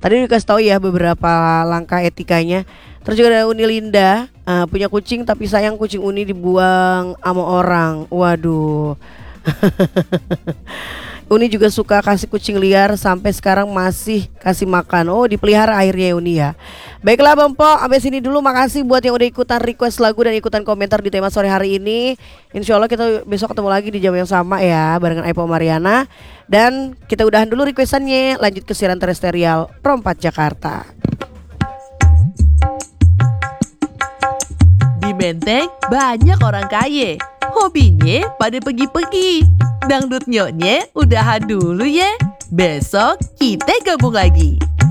Tadi dikasih tahu ya beberapa langkah etikanya. Terus juga ada Uni Linda, punya kucing tapi sayang kucing Uni dibuang sama orang. Waduh. Uni juga suka kasih kucing liar sampai sekarang masih kasih makan. Oh, dipelihara akhirnya ya Uni ya. Baiklah Bang Po, sampai sini dulu. Makasih buat yang udah ikutan request lagu dan ikutan komentar di tema sore hari ini. Insya Allah kita besok ketemu lagi di jam yang sama ya, barengan Aipo Mariana. Dan kita udahan dulu requestannya. Lanjut ke siaran terestrial Rompat Jakarta. Di Menteng banyak orang kaya. Hobinya pada pergi-pergi. Dangdut nyoknya udahan dulu ya. Besok kita gabung lagi.